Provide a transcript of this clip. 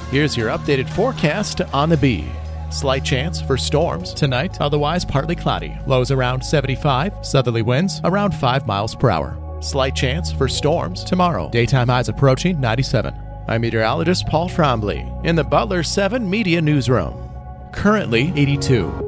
Here's your updated forecast on the Bee. Slight chance for storms tonight, otherwise partly cloudy. Lows around 75, southerly winds around 5 miles per hour. Slight chance for storms tomorrow. Daytime highs approaching 97. I'm meteorologist Paul Trombley in the Butler 7 Media Newsroom. Currently 82.